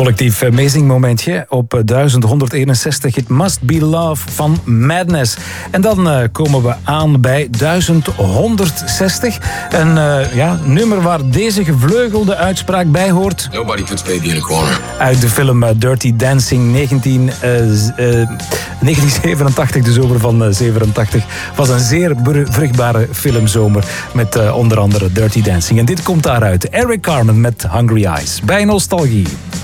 Collectief amazing momentje op 1161. It Must Be Love van Madness. En dan komen we aan bij 1160. Een nummer waar deze gevleugelde uitspraak bij hoort. Nobody puts baby in a corner. Uit de film Dirty Dancing 1987, de zomer van 87. Was een zeer vruchtbare filmzomer met onder andere Dirty Dancing. En dit komt daaruit. Eric Carmen met Hungry Eyes. Bij Nostalgie.